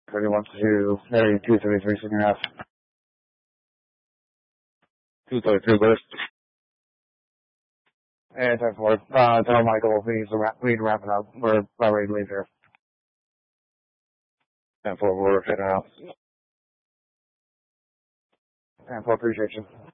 Cody wants to marry 233 second half. 233 burst. And 10-4. Tell Michael we need to wrap it up. We're about ready to leave here. 10-4, we're fitting out. 10-4, appreciate you.